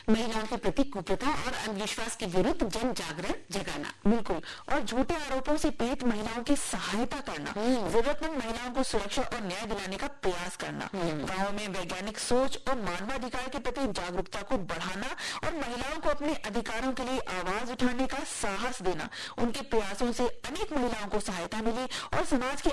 महिलाओं के प्रति कुप्रथा और अंधविश्वास के विरुद्ध जन जागरण जगाना, बिल्कुल। और झूठे आरोपों से पीड़ित महिलाओं की सहायता करना, जरूरतमंद महिलाओं को सुरक्षा और न्याय दिलाने का प्रयास करना, गाँव में वैज्ञानिक सोच और मानवाधिकार के प्रति जागरूकता को बढ़ाना और महिलाओं को अपने अधिकारों के लिए आवाज उठाने का साहस देना। उनके प्रयासों से अनेक महिलाओं को सहायता मिली और समाज के